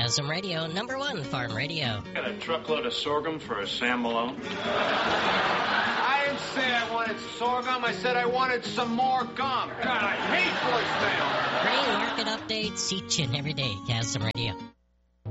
Chasm Radio, #1 farm radio. Got a truckload of sorghum for a Sam Malone? I didn't say I wanted sorghum. I said I wanted some more gum. God, I hate voicemail. Grain market updates each and every day, Chasm Radio.